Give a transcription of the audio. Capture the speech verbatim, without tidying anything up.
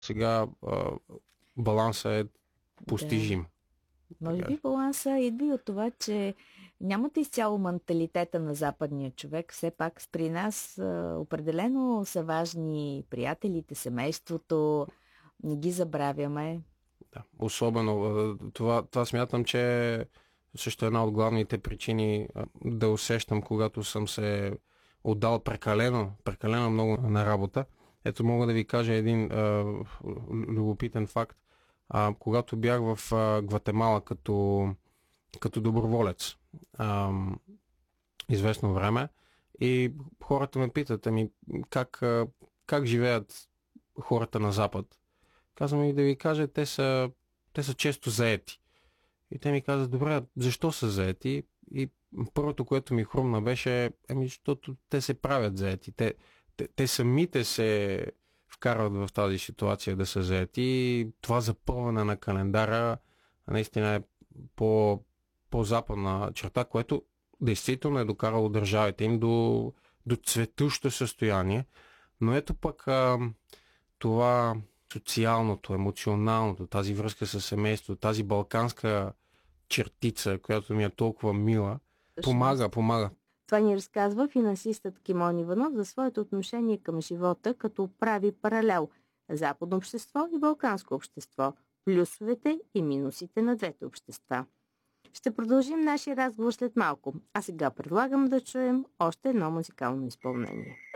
Сега а, балансът е Да. постижим. Може Така. би баланса идва и от това, че нямате изцяло менталитета на западния човек. Все пак при нас а, определено са важни приятелите, семейството, не ги забравяме. Да. Особено а, това, това смятам, че е също една от главните причини а, да усещам, когато съм се отдал прекалено, прекалено много на работа. Ето мога да ви кажа един а, любопитен факт. А, когато бях в а, Гватемала като, като доброволец а, известно време и хората ме питат, ами как, а, как живеят хората на Запад. Казвам и да ви кажа, те са, те са често заети. И те ми казват, добре, защо са заети? И първото, което ми хрумна беше, ами, защото те се правят заети. Те, те, те самите се вкарват в тази ситуация да са заети. И това запълване на календара наистина е по, по-западна черта, което действително е докарало държавите им до, до цветущо състояние. Но ето пък а, това социалното, емоционалното, тази връзка с семейството, тази балканска чертица, която ми е толкова мила, Всъщност, помага, помага. това ни разказва финансистът Кимон Иванов за своето отношение към живота, като прави паралел западно общество и балканско общество, плюсовете и минусите на двете общества. Ще продължим нашия разговор след малко, а сега предлагам да чуем още едно музикално изпълнение.